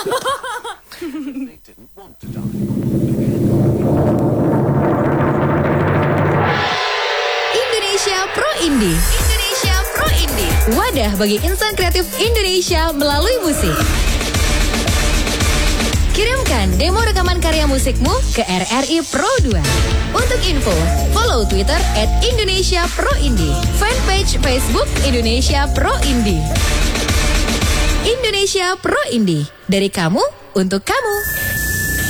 Indonesia Pro Indie. Indonesia Pro Indie. Wadah bagi insan kreatif Indonesia melalui musik. Kirimkan demo rekaman karya musikmu ke RRI Pro 2. Untuk info, follow Twitter @IndonesiaProIndie, fanpage Facebook Indonesia Pro Indie. Indonesia Pro Indie, dari kamu untuk kamu.